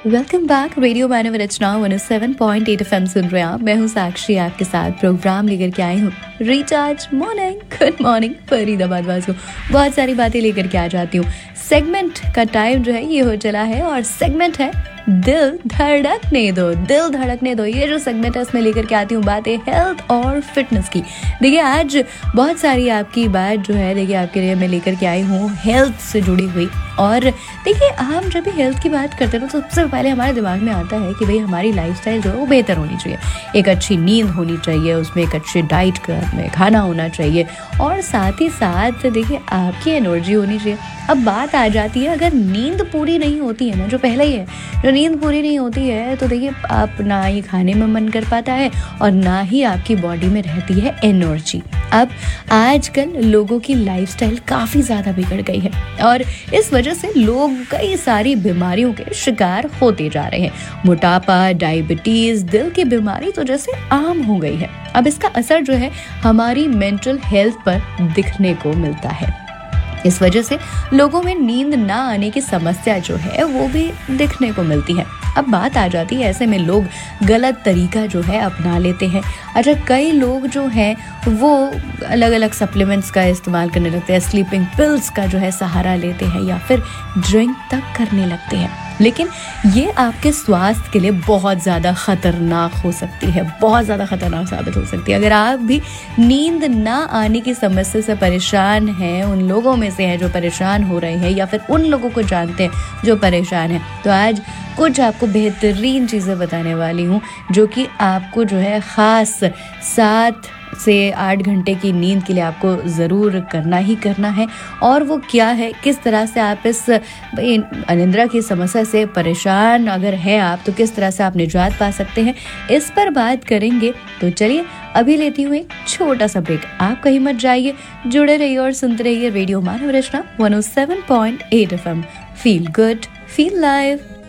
Welcome back. Radio मानव रचना 107.8 FM सुन रहे हैं आप। मैं हूँ साक्षी, आपके साथ प्रोग्राम लेकर के आई हूँ recharge morning. Good morning Faridabad वासियों। बहुत सारी बातें लेकर के आ जाती हूँ। सेगमेंट का टाइम जो है ये हो चला है और सेगमेंट है दिल धड़कने दो। दिल धड़कने दो, ये जो सेगमेंट है इसमें लेकर के आती हूँ बातें हेल्थ और फिटनेस की। देखिए आज बहुत सारी आपकी बात जो है देखिए आपके लिए मैं लेकर के आई हूँ हेल्थ से जुड़ी हुई। और देखिए हम जब भी हेल्थ की बात करते हैं तो सबसे पहले हमारे दिमाग में आता है कि भाई हमारी लाइफस्टाइल जो है वो बेहतर होनी चाहिए। एक अच्छी नींद होनी चाहिए, उसमें एक अच्छी डाइट में खाना होना चाहिए और साथ ही साथ देखिए आपकी एनर्जी होनी चाहिए। अब बात आ जाती है अगर नींद पूरी नहीं होती है ना, जो पहले ही है, जो नींद पूरी नहीं होती है तो देखिए आप ना ही खाने में मन कर पाता है और ना ही आपकी बॉडी में रहती है एनर्जी। अब आजकल लोगों की लाइफस्टाइल काफ़ी ज़्यादा बिगड़ गई है और इस वजह से लोग कई सारी बीमारियों के शिकार होते जा रहे हैं। मोटापा, डायबिटीज़, दिल की बीमारी तो जैसे आम हो गई है। अब इसका असर जो है हमारी मेंटल हेल्थ पर दिखने को मिलता है। इस वजह से लोगों में नींद ना आने की समस्या जो है वो भी दिखने को मिलती है। अब बात आ जाती है ऐसे में लोग गलत तरीका जो है अपना लेते हैं। अच्छा, कई लोग जो हैं वो अलग अलग सप्लीमेंट्स का इस्तेमाल करने लगते हैं, स्लीपिंग पिल्स का जो है सहारा लेते हैं या फिर ड्रिंक तक करने लगते हैं। लेकिन ये आपके स्वास्थ्य के लिए बहुत ज़्यादा खतरनाक हो सकती है, बहुत ज़्यादा खतरनाक साबित हो सकती है। अगर आप भी नींद ना आने की समस्या से परेशान हैं, उन लोगों में से हैं जो परेशान हो रहे हैं या फिर उन लोगों को जानते हैं जो परेशान हैं, तो आज कुछ आपको बेहतरीन चीज़ें बताने वाली हूँ जो कि आपको जो है ख़ास 7 से 8 घंटे की नींद के लिए आपको ज़रूर करना ही करना है। और वो क्या है, किस तरह से आप इस अनिद्रा की समस्या से परेशान अगर है आप तो किस तरह से आप निजात पा सकते हैं, इस पर बात करेंगे। तो चलिए अभी लेती हूँ एक छोटा सा ब्रेक। आप कहीं मत जाइए, जुड़े रहिए और सुनते रहिए रेडियो मानव रचना 107.8 FM। Feel good, feel live.